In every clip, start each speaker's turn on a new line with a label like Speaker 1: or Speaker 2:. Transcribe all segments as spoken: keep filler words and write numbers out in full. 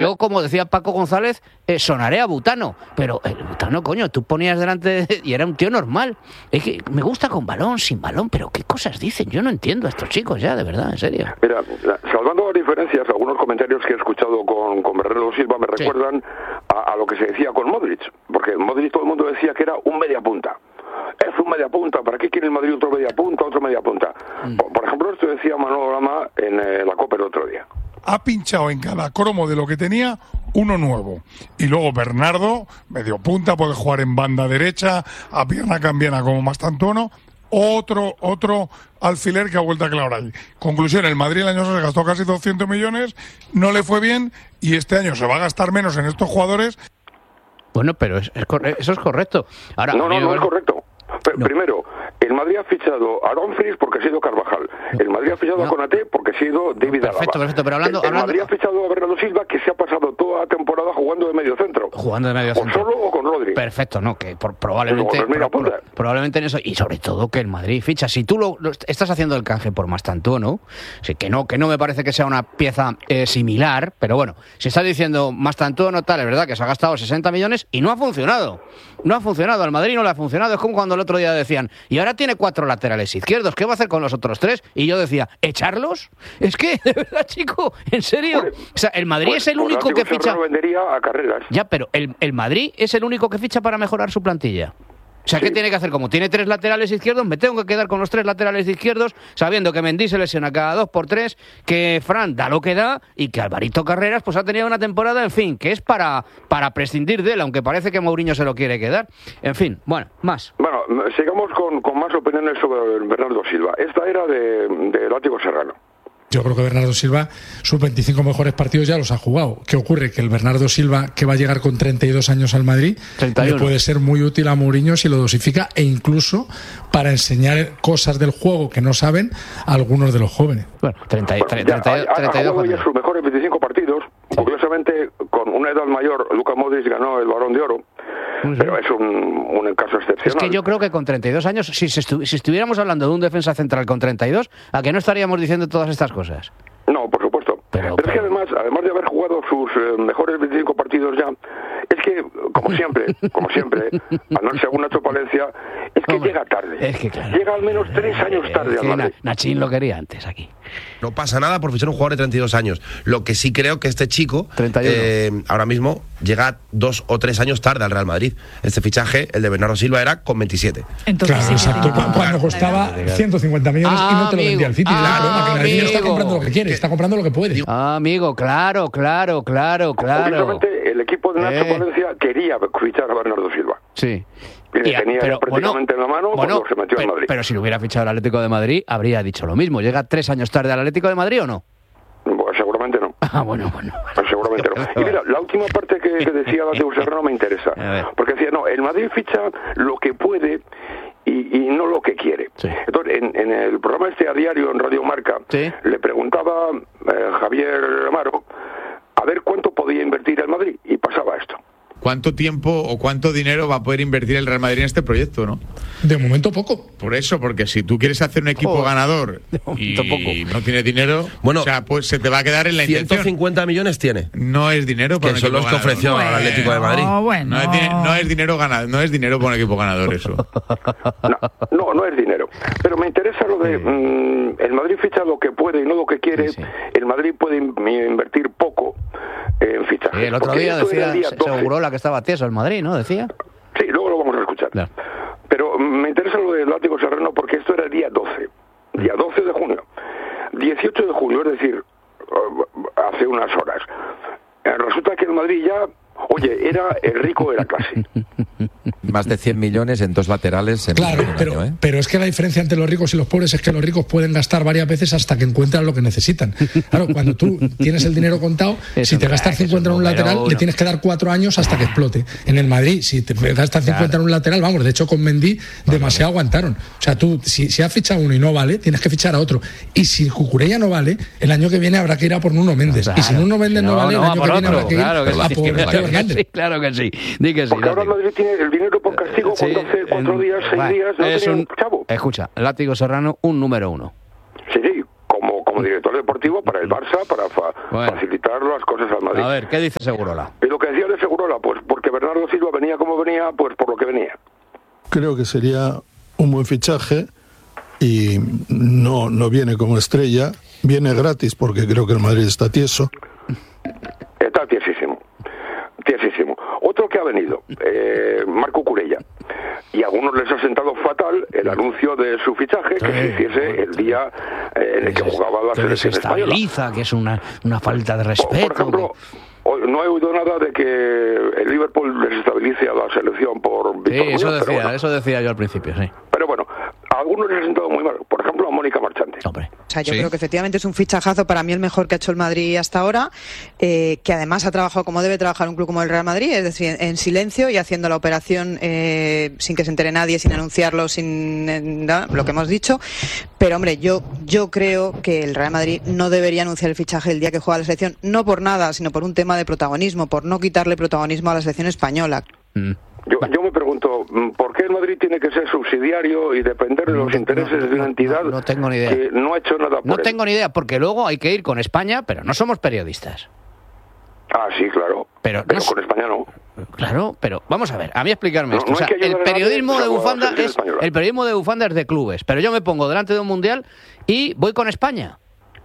Speaker 1: yo, como decía Paco González, eh, sonaré a Butano, pero el Butano, coño, tú ponías delante de, y era un tío normal. Es que me gusta con balón, sin balón, pero ¿qué cosas dicen? Yo no entiendo a estos chicos ya, de verdad, en serio.
Speaker 2: Mira, salvando las diferencias, algunos comentarios que he escuchado con, con Bernardo Silva me
Speaker 1: Sí.
Speaker 2: recuerdan a, a lo que se decía con Modric, porque Modric todo el mundo decía que era un media punta. Es un media punta, ¿para qué quiere el Madrid otro media punta, otro media punta? Mm. Por, por ejemplo, esto decía Manolo Lama en eh, la Copa el otro día.
Speaker 3: Ha pinchado en cada cromo de lo que tenía uno nuevo. Y luego Bernardo, medio punta, puede jugar en banda derecha, a pierna cambiana como Mastantuono. Otro, otro alfiler que ha vuelto a clavar ahí. Conclusión, el Madrid el año pasado se gastó casi doscientos millones, no le fue bien, y este año se va a gastar menos en estos jugadores.
Speaker 1: Bueno, pero es, es corre- eso es correcto. Ahora,
Speaker 2: no, no, no
Speaker 1: me...
Speaker 2: es correcto. Pero,
Speaker 1: no.
Speaker 2: Primero, el Madrid ha fichado a Dumfries porque ha sido Carvajal. El Madrid ha fichado no. a Konaté porque ha sido David Alaba.
Speaker 1: Perfecto, perfecto, pero hablando...
Speaker 2: El, el
Speaker 1: hablando...
Speaker 2: Madrid ha fichado a Bernardo Silva, que se ha pasado toda la temporada jugando de medio centro.
Speaker 1: Jugando de medio centro.
Speaker 2: O solo o con Rodri.
Speaker 1: Perfecto, no, que por, probablemente...
Speaker 2: Pero,
Speaker 1: pro, pro, probablemente en eso, y sobre todo que el Madrid ficha. Si tú lo, lo estás haciendo el canje por Mastantuono, sí, que no, que no me parece que sea una pieza eh, similar, pero bueno, si estás diciendo Mastantuono tal, es verdad que se ha gastado sesenta millones y no ha funcionado. No ha funcionado, al Madrid no le ha funcionado. Es como cuando el otro día decían, y ahora tiene cuatro laterales izquierdos, ¿qué va a hacer con los otros tres? Y yo decía, ¿echarlos? Es que, de verdad, chico, en serio.
Speaker 2: Pues,
Speaker 1: o sea, el Madrid
Speaker 2: pues,
Speaker 1: es el único que ficha...
Speaker 2: vendería a Carreras.
Speaker 1: Ya, pero el, el Madrid es el único que ficha para mejorar su plantilla. O sea, ¿qué sí. tiene que hacer? Como tiene tres laterales izquierdos, me tengo que quedar con los tres laterales izquierdos, sabiendo que Mendy se lesiona cada dos por tres, que Fran da lo que da y que Alvarito Carreras pues ha tenido una temporada, en fin, que es para, para prescindir de él, aunque parece que Mourinho se lo quiere quedar. En fin, bueno, más.
Speaker 2: Bueno, sigamos con, con más opiniones sobre Bernardo Silva. Esta era de, de Látigo Serrano.
Speaker 4: Yo creo que Bernardo Silva, sus veinticinco mejores partidos ya los ha jugado. ¿Qué ocurre? Que el Bernardo Silva, que va a llegar con treinta y dos años al Madrid, treinta y uno, le puede ser muy útil a Mourinho si lo dosifica, e incluso para enseñar cosas del juego que no saben a algunos de los jóvenes.
Speaker 1: Bueno, treinta y dos, treinta y dos,
Speaker 2: ha, ha jugado ya sus mejores veinticinco partidos. Sí. Curiosamente, con una edad mayor, Luka Modric ganó el Balón de Oro. Sí. Pero es un, un caso excepcional.
Speaker 1: Es que yo creo que con treinta y dos años, si, si, estu- si estuviéramos hablando de un defensa central con treinta y dos, ¿a qué no estaríamos diciendo todas estas cosas?
Speaker 2: No, por supuesto. Pero, pero, pero es que además, además de haber jugado sus eh, mejores veinticinco partidos ya, es que, como siempre, como siempre, a no según Nacho Palencia, es que Hombre, llega tarde.
Speaker 1: Es que claro.
Speaker 2: Llega al menos tres años tarde
Speaker 1: es
Speaker 2: al
Speaker 1: que
Speaker 2: Madrid.
Speaker 1: Nachín lo quería antes aquí.
Speaker 5: No pasa nada por fichar un jugador de treinta y dos años. Lo que sí creo que este chico eh, ahora mismo llega dos o tres años tarde al Real Madrid. Este fichaje, el de Bernardo Silva, era con veintisiete.
Speaker 4: Entonces, claro, sí, exacto. Cuando claro, costaba claro. ciento cincuenta millones ah, y no te lo vendía al City.
Speaker 1: Ah,
Speaker 4: el Madrid está comprando lo que quiere, está comprando lo que puede.
Speaker 1: Ah, amigo, claro, claro, claro, claro.
Speaker 2: Obviamente el equipo de Nacho eh. Palencia quería fichar a Bernardo Silva.
Speaker 1: Sí.
Speaker 2: Y le tenía pero, prácticamente
Speaker 1: bueno,
Speaker 2: en la mano
Speaker 1: bueno,
Speaker 2: cuando se metió
Speaker 1: pero,
Speaker 2: en Madrid.
Speaker 1: Pero si lo hubiera fichado el Atlético de Madrid, habría dicho lo mismo. ¿Llega tres años tarde al Atlético de Madrid o no?
Speaker 2: Pues seguramente no.
Speaker 1: Ah, bueno, bueno.
Speaker 2: Pues seguramente no. Y mira, la última parte que, que decía Látigo Serrano me interesa. Porque decía, no, el Madrid ficha lo que puede y, y no lo que quiere. Sí. Entonces, en, en el programa este a diario en Radio Marca, ¿sí? le preguntaba eh, Javier Amaro a ver cuánto podía invertir el Madrid y pasaba esto.
Speaker 6: ¿Cuánto tiempo o cuánto dinero va a poder invertir el Real Madrid en este proyecto, no?
Speaker 4: De momento poco.
Speaker 6: Por eso, porque si tú quieres hacer un equipo oh, ganador y poco. no tienes dinero, bueno, o sea, pues se te va a quedar en la intención.
Speaker 5: ciento cincuenta millones tiene.
Speaker 6: No es dinero para
Speaker 5: que un equipo ganador. Que son los que ofreció bueno, al Atlético de Madrid.
Speaker 6: Bueno. No, es, no es dinero ganado, no es dinero para un equipo ganador eso.
Speaker 2: No, no, no es dinero. Pero me interesa lo de mmm, el Madrid ficha lo que puede y no lo que quiere. Sí, sí. El Madrid puede invertir poco en fichajes.
Speaker 1: Sí, el otro día decía, día se auguró la que estaba tieso el Madrid, ¿no? Decía.
Speaker 2: Sí, luego lo vamos a escuchar. Claro. Pero me interesa lo de Látigo Serrano porque esto era el día doce. Día doce de junio. dieciocho de julio, es decir, hace unas horas. Resulta que el Madrid ya, oye, era el rico de la clase.
Speaker 7: Más de cien millones en dos laterales en
Speaker 4: claro,
Speaker 7: un
Speaker 4: pero,
Speaker 7: año, ¿eh?
Speaker 4: pero es que la diferencia entre los ricos y los pobres es que los ricos pueden gastar varias veces hasta que encuentran lo que necesitan. Claro, cuando tú tienes el dinero contado, si te gastas cincuenta en un lateral, le tienes que dar cuatro años hasta que explote. En el Madrid, si te gastas cincuenta en un lateral, vamos, de hecho con Mendy demasiado aguantaron. O sea, tú, si, si has fichado uno y no vale, tienes que fichar a otro. Y si Cucurella no vale, el año que viene habrá que ir a por Nuno Méndez. Claro. Y si Nuno Méndez no, no vale, el año que viene habrá que ir
Speaker 1: claro que
Speaker 4: a
Speaker 1: sí,
Speaker 4: por
Speaker 1: claro, que sí, claro que sí. Di que sí.
Speaker 2: Porque ahora el Madrid tiene el dinero por castigo
Speaker 1: sí,
Speaker 2: cuando hace cuatro
Speaker 1: en,
Speaker 2: días, seis
Speaker 1: bueno,
Speaker 2: días, no
Speaker 1: es
Speaker 2: tenía
Speaker 1: un
Speaker 2: un chavo.
Speaker 1: Escucha, Látigo Serrano, un número uno.
Speaker 2: Sí, sí, como, como como director deportivo para el Barça, para fa bueno. facilitar las cosas al Madrid.
Speaker 1: A ver, ¿qué dice Segurola?
Speaker 2: Y lo que decía de Segurola, pues porque Bernardo Silva venía como venía, pues por lo que venía.
Speaker 8: Creo que sería un buen fichaje y no, no viene como estrella, viene gratis porque creo que el Madrid está tieso.
Speaker 2: Está tiesísimo, tiesísimo. Otro que ha venido, eh, Marco Cucurella. Y a algunos les ha sentado fatal el anuncio de su fichaje, que se hiciese el día eh, en el que jugaba la selección española.
Speaker 1: Que es una, una falta de respeto.
Speaker 2: Por ejemplo, no he oído nada de que el Liverpool desestabilice a la selección por Víctor
Speaker 1: Sí, eso
Speaker 2: Muñoz,
Speaker 1: decía,
Speaker 2: bueno.
Speaker 1: eso decía yo al principio, sí.
Speaker 2: Pero bueno, a algunos les ha sentado muy mal. Por ejemplo, a Mónica Marchante.
Speaker 1: Hombre.
Speaker 9: O sea, yo
Speaker 1: ¿Sí?
Speaker 9: creo que efectivamente es un fichajazo, para mí el mejor que ha hecho el Madrid hasta ahora, eh, que además ha trabajado como debe trabajar un club como el Real Madrid, es decir, en, en silencio y haciendo la operación eh, sin que se entere nadie, sin anunciarlo, sin eh, nada, lo que hemos dicho. Pero hombre, yo yo creo que el Real Madrid no debería anunciar el fichaje el día que juega la selección, no por nada, sino por un tema de protagonismo, por no quitarle protagonismo a la selección española.
Speaker 1: Mm.
Speaker 2: Yo, yo me pregunto, ¿por qué el Madrid tiene que ser subsidiario y depender de los intereses no, no, de una entidad
Speaker 1: no, no tengo ni idea.
Speaker 2: que no ha hecho nada por
Speaker 1: No
Speaker 2: él?
Speaker 1: tengo ni idea, porque luego hay que ir con España, pero no somos periodistas.
Speaker 2: Ah, sí, claro.
Speaker 1: Pero,
Speaker 2: pero
Speaker 1: no,
Speaker 2: con España no.
Speaker 1: Claro, pero vamos a ver, a mí explicarme
Speaker 2: no,
Speaker 1: esto.
Speaker 2: No
Speaker 1: o sea, el periodismo de bufanda es española. El periodismo de bufanda es de clubes, pero yo me pongo delante de un mundial y voy con España.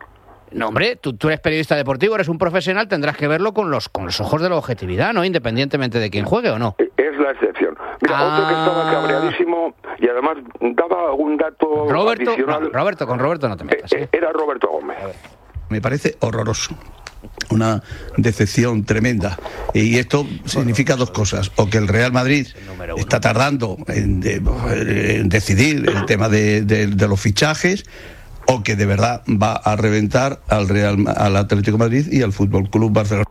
Speaker 1: No, hombre, tú, tú eres periodista deportivo, eres un profesional, tendrás que verlo con los con los ojos de la objetividad, ¿no? Independientemente de quién juegue o no.
Speaker 2: Es la excepción. Mira, ah. otro que estaba cabreadísimo y además daba algún dato
Speaker 1: Roberto,
Speaker 2: adicional.
Speaker 1: No, Roberto, con Roberto no te metas. ¿eh?
Speaker 2: Era Roberto Gómez.
Speaker 10: Me parece horroroso. Una decepción tremenda. Y esto significa dos cosas. O que el Real Madrid está tardando en, de, en decidir el tema de, de, de los fichajes, o que de verdad va a reventar al Real, al Atlético de Madrid y al Fútbol Club Barcelona.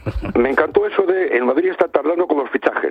Speaker 2: Me encantó eso de el Madrid está tardando con los fichajes.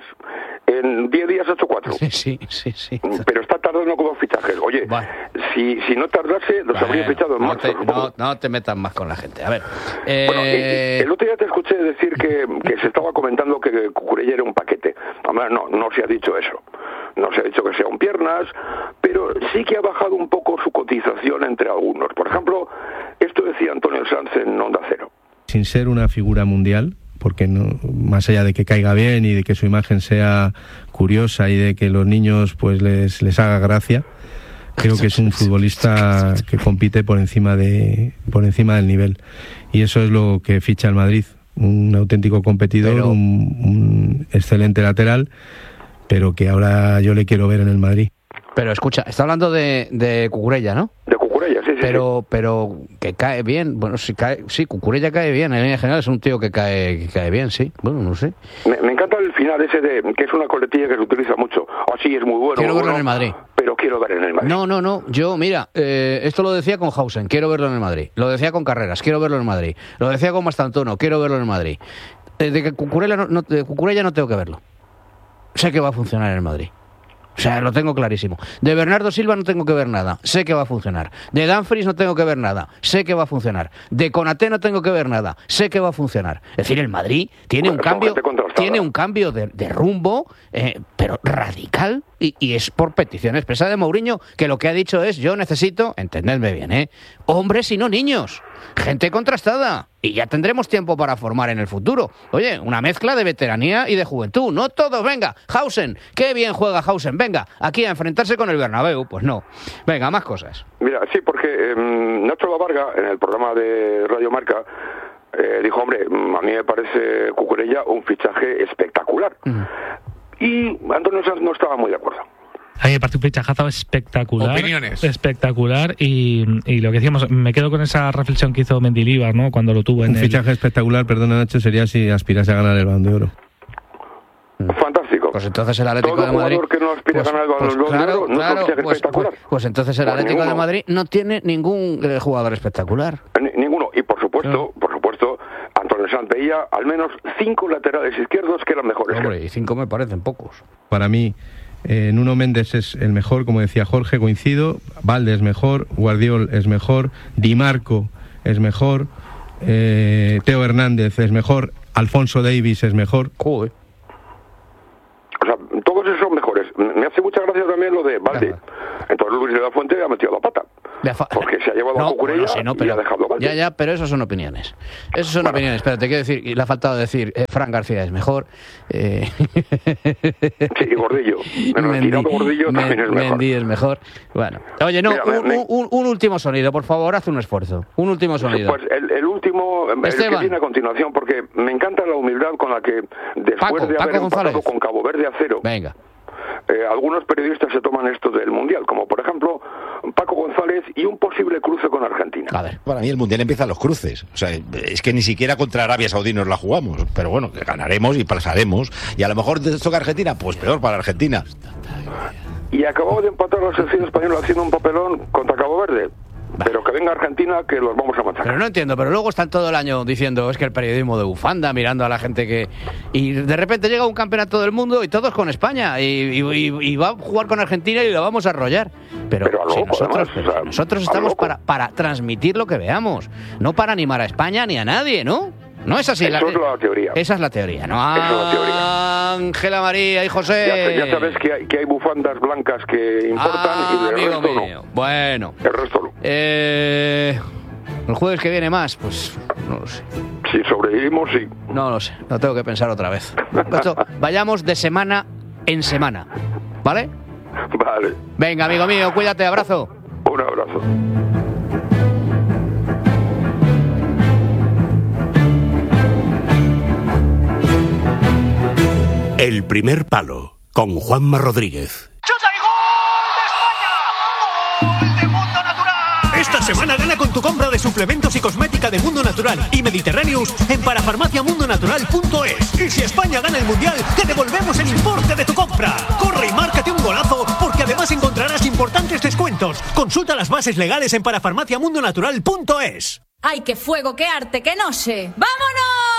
Speaker 2: En diez días ha hecho cuatro.
Speaker 1: Sí, sí, sí, sí.
Speaker 2: Pero está tardando con los fichajes. Oye, vale. si, si no tardase, los vale. habría fichado en
Speaker 1: no
Speaker 2: marzo.
Speaker 1: Te, no, no te metas más con la gente. A ver.
Speaker 2: Eh... Bueno, el, el otro día te escuché decir que, que se estaba comentando que Cucurella era un paquete. No, no se ha dicho eso. No se ha dicho que sea un piernas, pero sí que ha bajado un poco su cotización entre algunos. Por ejemplo, esto decía Antonio Sanz en Onda Cero.
Speaker 11: Sin ser una figura mundial, porque no, más allá de que caiga bien y de que su imagen sea curiosa y de que los niños pues les, les haga gracia, creo que es un futbolista que compite por encima de por encima del nivel. Y eso es lo que ficha el Madrid. Un auténtico competidor, pero... un, un excelente lateral, pero que ahora yo le quiero ver en el Madrid.
Speaker 1: Pero escucha, está hablando de, de Cucurella, ¿no?
Speaker 2: De Cucurella, sí, sí.
Speaker 1: Pero,
Speaker 2: sí.
Speaker 1: pero que cae bien. Bueno, sí, cae, sí, Cucurella cae bien. En línea general es un tío que cae, que cae bien, sí. Bueno, no sé.
Speaker 2: Me, me encanta el final ese de que es una coletilla que se utiliza mucho. Ah, sí, es muy bueno.
Speaker 1: Quiero
Speaker 2: muy
Speaker 1: verlo
Speaker 2: bueno,
Speaker 1: en el Madrid.
Speaker 2: Pero quiero ver en el Madrid.
Speaker 1: No, no, no. Yo, mira, eh, esto lo decía con Hausen. Quiero verlo en el Madrid. Lo decía con Carreras. Quiero verlo en el Madrid. Lo decía con Mastantuono. Quiero verlo en el Madrid. Eh, de que Cucurella no, no, de Cucurella no tengo que verlo. Sé que va a funcionar en el Madrid. O sea, lo tengo clarísimo. De Bernardo Silva no tengo que ver nada. Sé que va a funcionar. De Dumfries no tengo que ver nada. Sé que va a funcionar. De Konaté no tengo que ver nada. Sé que va a funcionar. Es decir, el Madrid tiene bueno, un cambio, tiene un cambio de, de rumbo, eh, pero radical. Y, y es por petición expresa de Mourinho, que lo que ha dicho es: yo necesito, entendedme bien, ¿eh? hombres y no niños. Gente contrastada. Y ya tendremos tiempo para formar en el futuro. Oye, una mezcla de veteranía y de juventud. No todos, venga, Hausen, qué bien juega Hausen. Venga, aquí a enfrentarse con el Bernabéu. Pues no. Venga, más cosas.
Speaker 2: Mira, sí, porque eh, Nacho Lavarga, en el programa de Radio Marca, eh, dijo, hombre, a mí me parece Cucurella un fichaje espectacular. Mm. Y Antonio Sanz no estaba muy de acuerdo.
Speaker 12: A mí me parece un fichajazo espectacular.
Speaker 6: Opiniones.
Speaker 12: Espectacular. Y, y lo que decíamos, me quedo con esa reflexión que hizo Mendilibar, ¿no? Cuando lo tuvo en
Speaker 11: un
Speaker 12: el...
Speaker 11: fichaje espectacular, perdona Nacho, sería si aspirase a ganar el Balón de Oro.
Speaker 2: Fantástico.
Speaker 1: Pues entonces el Atlético
Speaker 2: Todo
Speaker 1: de Madrid.
Speaker 2: Que no aspira pues, a ganar el Balón
Speaker 1: pues,
Speaker 2: de
Speaker 1: claro,
Speaker 2: Oro, no
Speaker 1: claro,
Speaker 2: es un
Speaker 1: pues,
Speaker 2: espectacular.
Speaker 1: Pues, pues entonces el pues Atlético ninguno. de Madrid no tiene ningún eh, jugador espectacular.
Speaker 2: Ni, ninguno. Y por supuesto, no. por supuesto, Antonio Sanz veía al menos cinco laterales izquierdos que eran mejores.
Speaker 1: Hombre, y cinco me parecen pocos.
Speaker 11: Para mí. Eh, Nuno Méndez es el mejor, como decía Jorge, coincido. Valde es mejor, Guardiol es mejor, Di Marco es mejor, eh, Teo Hernández es mejor, Alfonso Davies es mejor.
Speaker 1: Joder.
Speaker 2: O sea, todos esos son mejores. Me hace mucha gracia también lo de Valde. Entonces Luis de la Fuente ha metido la pata. Porque se ha llevado
Speaker 1: no,
Speaker 2: a Cucurella
Speaker 1: bueno, sí, no, pero,
Speaker 2: y ha dejado a
Speaker 1: Ya, ya, pero eso son opiniones. Eso son bueno. opiniones. Pero te quiero decir, y le ha faltado decir, eh, Fran García es mejor. Eh...
Speaker 2: Sí, Gordillo. Pero
Speaker 1: Mendy,
Speaker 2: tirado Gordillo también es mejor.
Speaker 1: Mendy es mejor. Bueno, oye, no, Mira, un, me... un, un último sonido, por favor, haz un esfuerzo. Un último sonido.
Speaker 2: Pues el, el último, el que viene a continuación, porque me encanta la humildad con la que, después
Speaker 1: Paco,
Speaker 2: de haber
Speaker 1: Paco
Speaker 2: empatado
Speaker 1: González.
Speaker 2: con Cabo Verde a cero,
Speaker 1: Venga.
Speaker 2: Eh, algunos periodistas se toman esto del Mundial, como por ejemplo Paco González y un posible cruce con Argentina.
Speaker 13: A ver, para mí el Mundial empieza los cruces. O sea, es que ni siquiera contra Arabia Saudí nos la jugamos. Pero bueno, ganaremos y pasaremos. Y a lo mejor te toca Argentina, pues peor para Argentina.
Speaker 2: Y acabamos de empatar la selección española haciendo un papelón contra Cabo Verde. Pero que venga Argentina, que los vamos a machacar.
Speaker 1: Pero no entiendo, pero luego están todo el año diciendo es que el periodismo de bufanda, mirando a la gente que... Y de repente llega un campeonato del mundo y todos con España, y, y, y, y va a jugar con Argentina y lo vamos a arrollar. Pero,
Speaker 2: pero
Speaker 1: si
Speaker 2: loco,
Speaker 1: nosotros,
Speaker 2: además, o sea,
Speaker 1: nosotros estamos para, para transmitir lo que veamos, no para animar a España ni a nadie, ¿no? No es así.
Speaker 2: Eso la, es la teoría.
Speaker 1: Esa es la teoría, ¿no?
Speaker 2: Esa es la teoría.
Speaker 1: Ángela María y José.
Speaker 2: Ya, ya sabes que hay, que hay bufandas blancas que importan ah, y el resto
Speaker 1: mío.
Speaker 2: no.
Speaker 1: Bueno.
Speaker 2: El resto no.
Speaker 1: Eh, el jueves que viene más, pues no lo sé.
Speaker 2: Si sobrevivimos, sí.
Speaker 1: No lo sé, lo tengo que pensar otra vez. Esto, vayamos de semana en semana, ¿vale?
Speaker 2: Vale.
Speaker 1: Venga, amigo mío, cuídate, abrazo.
Speaker 2: Un abrazo.
Speaker 14: El primer palo, con Juanma Rodríguez.
Speaker 15: ¡Chuta y gol de España! ¡Gol de Mundo Natural! Esta semana gana con tu compra de suplementos y cosmética de Mundo Natural y Mediterráneos en parafarmaciamundonatural punto es. Y si España gana el Mundial, te devolvemos el importe de tu compra. Corre y márcate un golazo, porque además encontrarás importantes descuentos. Consulta las bases legales en parafarmaciamundonatural punto es.
Speaker 16: ¡Ay, qué fuego, qué arte, qué noche! ¡Vámonos!